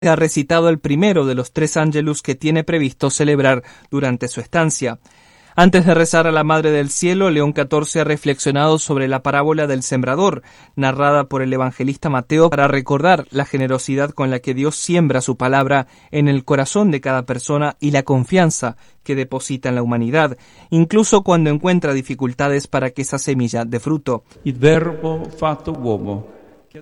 ha recitado el primero de los 3 Ángelus que tiene previsto celebrar durante su estancia. Antes de rezar a la Madre del Cielo, León XIV ha reflexionado sobre la parábola del sembrador, narrada por el evangelista Mateo, para recordar la generosidad con la que Dios siembra su palabra en el corazón de cada persona y la confianza que deposita en la humanidad, incluso cuando encuentra dificultades para que esa semilla dé fruto. Il Verbo fatto uomo.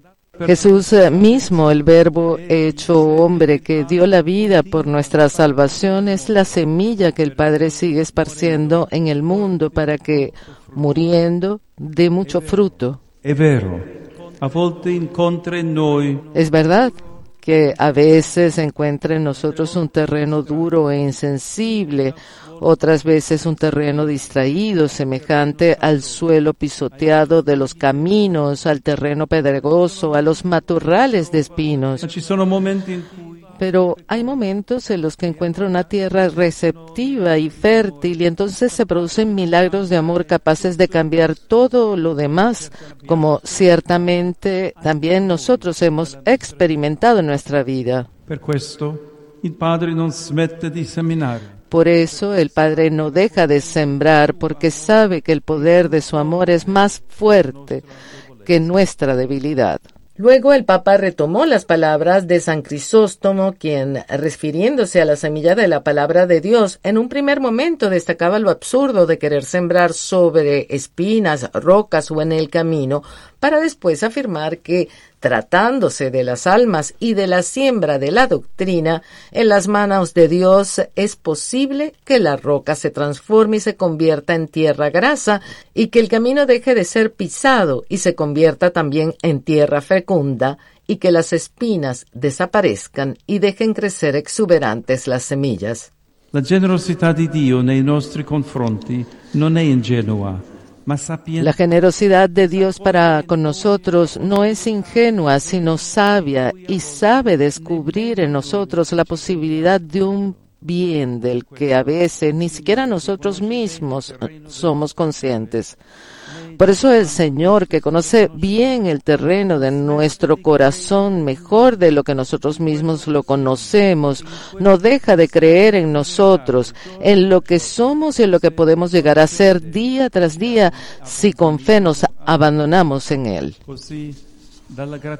Jesús mismo, el Verbo hecho hombre, que dio la vida por nuestra salvación, es la semilla que el Padre sigue esparciendo en el mundo para que, muriendo, dé mucho fruto. È vero, a volte incontra in noi Es verdad que a veces se encuentra en nosotros un terreno duro e insensible, otras veces un terreno distraído, semejante al suelo pisoteado de los caminos, al terreno pedregoso, a los matorrales de espinos. ci sono momenti in cui Pero hay momentos en los que encuentra una tierra receptiva y fértil y entonces se producen milagros de amor capaces de cambiar todo lo demás, como ciertamente también nosotros hemos experimentado en nuestra vida. per questo il Padre non smette di seminare. Por eso el Padre no deja de sembrar, porque sabe que el poder de su amor es más fuerte que nuestra debilidad. Luego el Papa retomó las palabras de San Crisóstomo, quien, refiriéndose a la semilla de la palabra de Dios, en un primer momento destacaba lo absurdo de querer sembrar sobre espinas, rocas o en el camino, para después afirmar que, tratándose de las almas y de la siembra de la doctrina, en las manos de Dios es posible que la roca se transforme y se convierta en tierra grasa, y que el camino deje de ser pisado y se convierta también en tierra fecunda, y que las espinas desaparezcan y dejen crecer exuberantes las semillas. La generosità di Dio nei nostri confronti non è ingenua, ma sapiente. La generosidad de Dios para con nosotros no es ingenua, sino sabia, y sabe descubrir en nosotros la posibilidad de un bien del que a veces ni siquiera nosotros mismos somos conscientes. Por eso el Señor, que conoce bien el terreno de nuestro corazón, mejor de lo que nosotros mismos lo conocemos, no deja de creer en nosotros, en lo que somos y en lo que podemos llegar a ser día tras día si con fe nos abandonamos en Él. Così, dalla